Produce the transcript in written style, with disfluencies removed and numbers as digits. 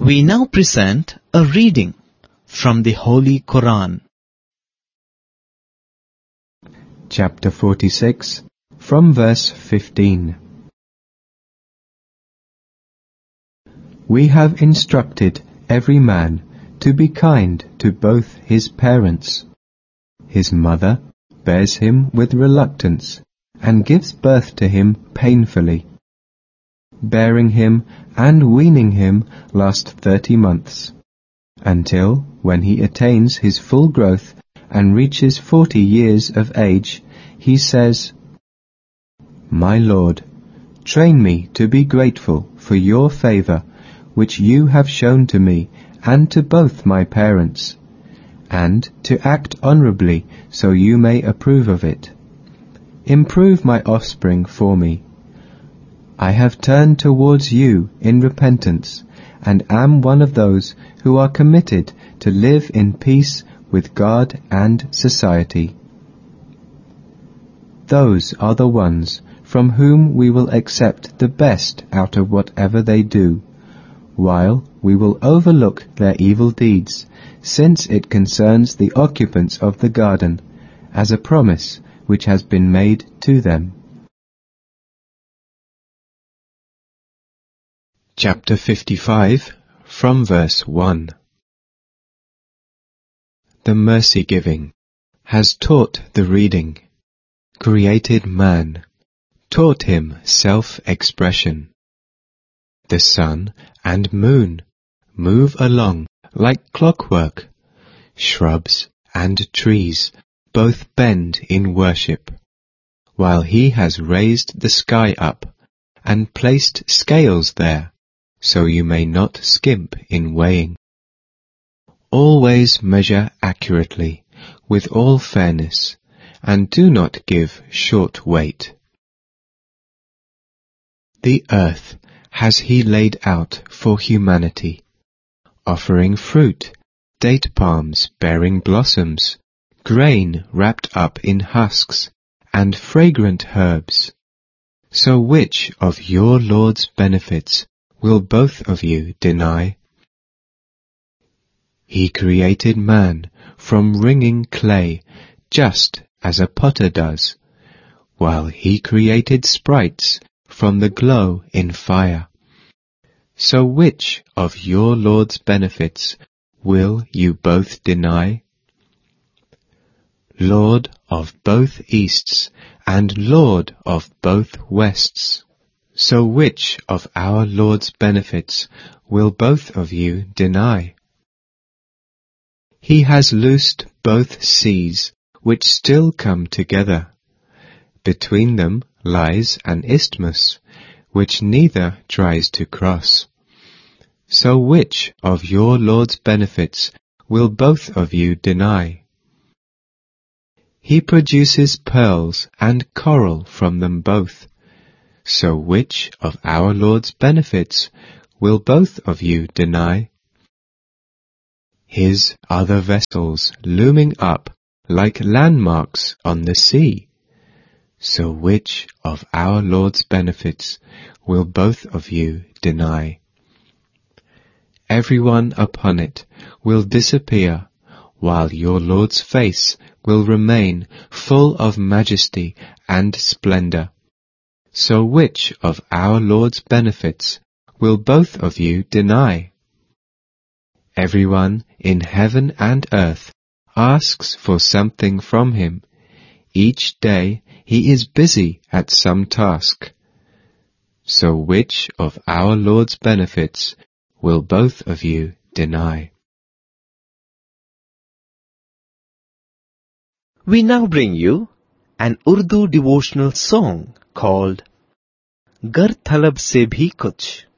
We now present a reading from the Holy Quran. Chapter 46, from verse 15. We have instructed every man to be kind to both his parents. His mother bears him with reluctance and gives birth to him painfully. Bearing him and weaning him last 30 months, until when he attains his full growth and reaches 40 years of age, he says, "My Lord, train me to be grateful for your favor which you have shown to me and to both my parents, and to act honorably so you may approve of it. Improve my offspring for me. I have turned towards you in repentance, and am one of those who are committed to live in peace with God and society." Those are the ones from whom we will accept the best out of whatever they do, while we will overlook their evil deeds, since it concerns the occupants of the garden, as a promise which has been made to them. Chapter 55, from verse 1. The mercy-giving has taught the reading, created man, taught him self-expression. The sun and moon move along like clockwork. Shrubs and trees both bend in worship, while he has raised the sky up and placed scales there, so you may not skimp in weighing. Always measure accurately, with all fairness, and do not give short weight. The earth has he laid out for humanity, offering fruit, date palms bearing blossoms, grain wrapped up in husks, and fragrant herbs. So which of your Lord's benefits will both of you deny? He created man from wringing clay, just as a potter does, while he created sprites from the glow in fire. So which of your Lord's benefits will you both deny? Lord of both easts and Lord of both wests, so which of our Lord's benefits will both of you deny? He has loosed both seas, which still come together. Between them lies an isthmus, which neither tries to cross. So which of your Lord's benefits will both of you deny? He produces pearls and coral from them both. So which of our Lord's benefits will both of you deny? His are the vessels looming up like landmarks on the sea. So which of our Lord's benefits will both of you deny? Everyone upon it will disappear, while your Lord's face will remain full of majesty and splendor. So which of our Lord's benefits will both of you deny? Everyone in heaven and earth asks for something from him. Each day he is busy at some task. So which of our Lord's benefits will both of you deny? We now bring you an Urdu devotional song called Gar Talab Se Bhi Kuch.